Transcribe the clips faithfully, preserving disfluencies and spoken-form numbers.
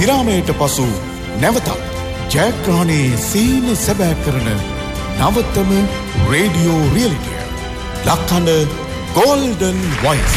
විරාමයට පසු නැවතත් ජයග්‍රහණයේ සීන සැබෑ කරන නවතම radio රියලිටිය ලක්හඬ golden voice.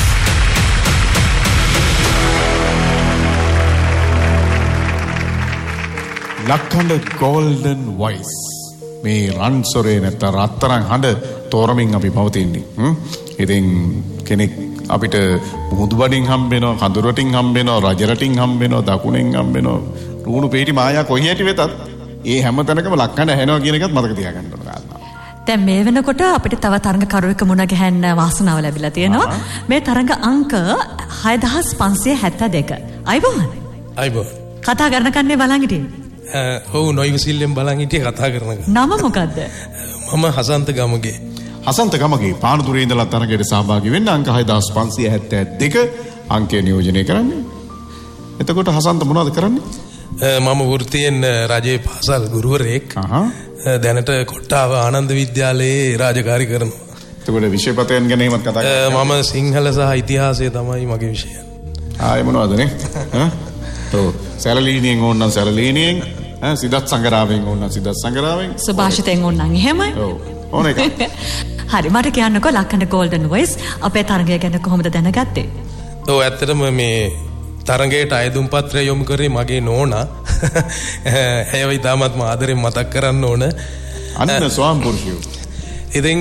ලක්හඬ golden voice මේ රන්සොරේ නැත්ත රත්තරන් හඬ තෝරමින් අපි පවතින්නේ. ඉතින් කෙනෙක් අපිට මුහුදුබඩින් හම්බෙනවා, කඳුරටින් හම්බෙනවා, රජරටින් හම්බෙනවා, දකුණෙන් හම්බෙනවා, රුණු පේටි මායා කොහේ හැටි වෙතත් ඒ හැම තැනකම ලක්හඬ ඇහෙනවා කියන එකත් මතක තියාගන්න ඕන කාරණා. දැන් මේ වෙනකොට අපිට තව තරඟකරුවෙක් මුණ ගැහෙන්න වාසනාව ලැබිලා තියෙනවා. මේ තරඟ අංක හය දහස් පන්සිය හැත්තෑ දෙක. අයිබෝන්. අයිබෝන්. කතා කරන කන්නේ බලන් හිටියේ. ඔව් නොයිවසිල්ලෙන් බලන් හිටියේ කතා කරන එක. නම මොකද්ද? මම හසන්ත ගමගේ. හසන්ත ගමගේ පානදුරේ ඉඳලා තරගයට සහභාගී වෙන්න අංක හය දහස් පන්සිය හැත්තෑ දෙක අංකය නියෝජනය කරන්නේ. එතකොට හසන්ත මොනවද කරන්නේ? මම වෘත්තියෙන් රජයේ පාසල් ගුරුවරයෙක්. දැනට කොට්ටාව ආනන්ද විද්‍යාලයේ රාජකාරී කරනවා. එතකොට විෂයපතයන් ගැන එහෙමත් කතා කරනවා. මම සිංහල සහ ඉතිහාසය තමයි මගේ විෂය. ආයේ මොනවද නේ? හා? ඔව් සැලලීනියෙන් ඕන නම් සැලලීනියෙන්, ඈ සිදත් සංගරාවෙන් ඕන නම් සිදත් සංගරාවෙන්, සුභාෂිතෙන් ඕන නම් එහෙමයි. ඔව් ඕන එක. හරි මට කියන්නකෝ ලක්හඬ ගෝල්ඩන් වොයිස් අපේ තරගය ගැන කොහොමද දැනගත්තේ? ඔව් ඇත්තටම මේ තරගයට අයදුම් පත්‍රය යොමු කරේ මගේ නෝනා. ඇයව ඉතාමත්ම ආදරෙන් මතක් කරන්න ඕන. අන්න ස්වාම පුරුෂයෝ. ඉතින්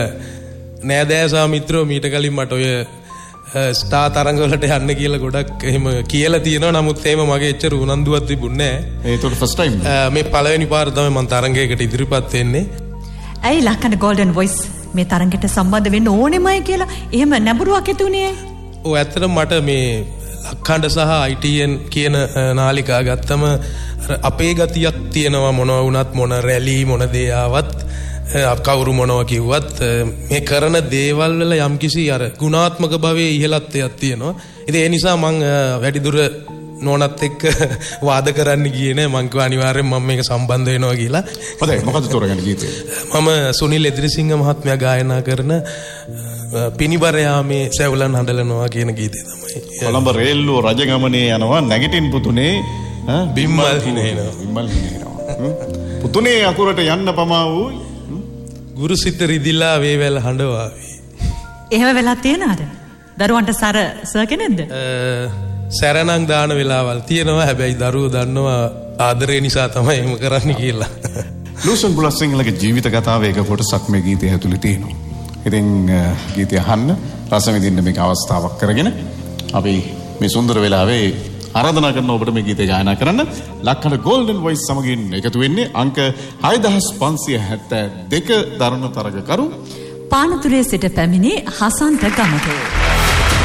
නෑදෑ සහ මිත්‍රෝ මීට කලින් මට ඔය ස්ටා තරඟවලට යන්න කියලා ගොඩක් එහෙම කියලා තියෙනවා. නමුත් එහෙම මගේ එච්චර උනන්දුවක් තිබුණේ නෑ. ඒකට ෆස්ට් ටයිම් මේ පළවෙනි පාර තමයි මම තරඟයකට ඉදිරිපත් වෙන්නේ. ඇයි ලක්හඬ ගෝල්ඩන් වොයිස් මේ තරඟයට සම්බන්ධ වෙන්න ඕනෙමයි කියලා එහෙම නැඹුරුවක් ඇති උනේ? ඔව් ඇත්තටම මට මේ ලක්හඬ සහ ආයි ටී එන් කියන නාලිකා ගත්තම අපේ ගතියක් තියෙනවා. මොනවා වුණත් මොන රැලි මොන දේ ආවත් කවුරු මොනවා කිව්වත් මේ කරන දේවල් වල යම්කිසි අර ගුණාත්මක භවයේ ඉහළත්වයක් තියෙනවා. ඉතින් ඒ නිසා මම වැඩිදුර නෝනත් එක්ක වාද කරන්න ගියේ නෑ. මං කිව්වා අනිවාර්යෙන් මම මේක සම්බන්ධ වෙනවා කියලා. හොඳයි මොකද තෝරගන්න ගීතය? මම සුනිල් එදිරිසිංහ මහත්මයා ගායනා කරන පිනිබරයාමේ සැවුලන් හඬලනවා කියන ගීතය තමයි. කොළඹ රේල්ලුව රජගමනේ යනවා නැගිටින් පුතුනේ බිම්මල් හිනේනවා. බිම්මල් හිනේනවා. පුතුනේ අකුරට යන්න පමා වූ ගුරුසිත රිදිලා වේවැල් හඬවාවි. එහෙම වෙලා තියෙනවද? දරුවන්ට සර සර් කෙනෙක්ද? සැරණං දාන වෙලාවල් තියෙනවා. හැබැයි දරුවෝ දන්නවා ආදරේ නිසා තමයි එහෙම කරන්නේ කියලා. ලූසන් බුලස් සිංහලගේ ජීවිත කතාවේ එක කොටසක් මේ ගීතය ඇතුලේ තියෙනවා. ඉතින් ගීතය අහන්න රස විඳින්න මේක අවස්ථාවක් කරගෙන අපි මේ සුන්දර වෙලාවේ ආරාධනා කරන ඔබට මේ ගීතය ගායනා කරන්න ලක්හඬ ගෝල්ඩන් වොයිස් සමගින් එකතු වෙන්නේ අංක හය දහස් පන්සිය හැත්තෑ දෙක දරණ තරගකරු පානතුරේ සිට පැමිණි හසන්ත ගමගේ.